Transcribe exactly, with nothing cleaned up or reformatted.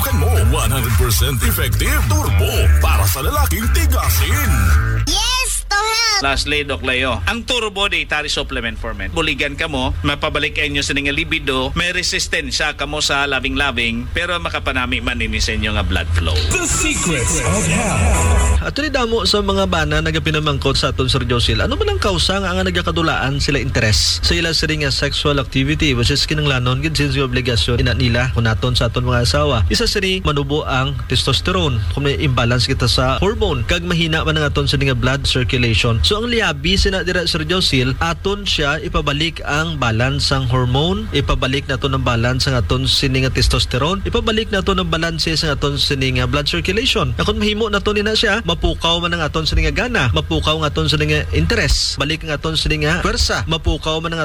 Subukan mo. one hundred percent effective turbo para sa lalaking tigasin. Yes, to help! Lastly, Doc Leo, ang Turbo Dietary Supplement for Men. Buligan ka mo, mapabalik inyo sa nga libido, may resistensya ka mo sa labing-labing, pero makapanami manini sa inyo nga blood flow. The secrets of health. At rin damo sa mga bana nagapinamangkot sa aton Sir Josil, ano man ang kausa nga nga nagakadulaan sila interes sa ila sa nga sexual activity which is kinanglanon gid since yung obligasyon ina nila kunaton sa aton mga asawa. Isa sini manubo ang testosterone kung may imbalance kita sa hormone kag mahina man ang aton sa nga blood circulation. So ang liabi sina dira Sir Josil, aton siya ipabalik ang balance ang hormone, ipabalik naton ang balance ang aton sini nga testosterone, ipabalik naton ang balance sa aton sini nga blood circulation. Na kung mahimo naton ina siya, mapukaw man ang aton sini nga gana, mapukaw ang aton sini nga interest, balik ang aton sini nga pwersa, mapukaw man ang